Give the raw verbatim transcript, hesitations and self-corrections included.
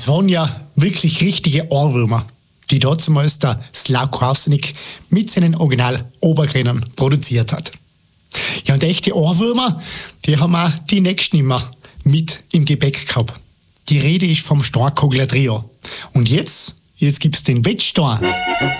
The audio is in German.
Das waren ja wirklich richtige Ohrwürmer, die damals der Slavko Kravsenik mit seinen Original-Oberkränen produziert hat. Ja, und echte Ohrwürmer, die haben auch die nächsten immer mit im Gepäck gehabt. Die Rede ist vom Steinkogler Trio. Und jetzt, jetzt gibt's den Wettstein.